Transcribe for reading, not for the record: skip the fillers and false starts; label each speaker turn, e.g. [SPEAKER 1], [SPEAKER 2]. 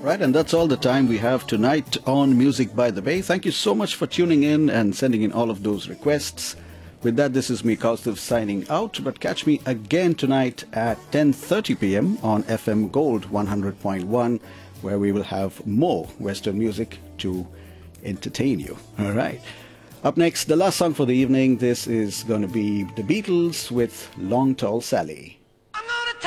[SPEAKER 1] Right, and that's all the time we have tonight on Music by the Bay. Thank you so much for tuning in and sending in all of those requests. With that, this is me, Kaustav, signing out. But catch me again tonight at 10:30 p.m. on FM Gold 100.1, where we will have more Western music to entertain you. All right. Up next, the last song for the evening. This is going to be The Beatles with Long Tall Sally.